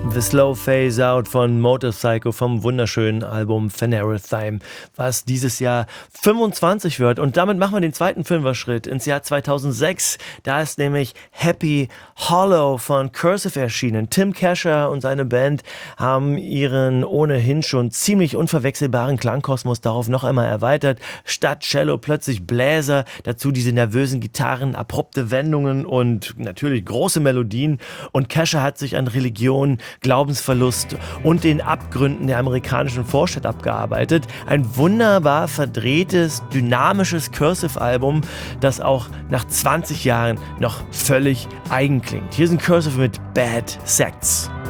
The Slow Phase Out von Motorpsycho vom wunderschönen Album Phanerothime, was dieses Jahr 25 wird. Und damit machen wir den zweiten Fünfer-Schritt ins Jahr 2006. Da ist nämlich Happy Hollow von Cursive erschienen. Tim Kasher und seine Band haben ihren ohnehin schon ziemlich unverwechselbaren Klangkosmos darauf noch einmal erweitert. Statt Cello plötzlich Bläser, dazu diese nervösen Gitarren, abrupte Wendungen und natürlich große Melodien. Und Kasher hat sich an Religion, Glaubensverlust und den Abgründen der amerikanischen Vorstadt abgearbeitet. Ein wunderbar verdrehtes, dynamisches Cursive-Album, das auch nach 20 Jahren noch völlig eigen klingt. Hier sind Cursive mit Bad Sects.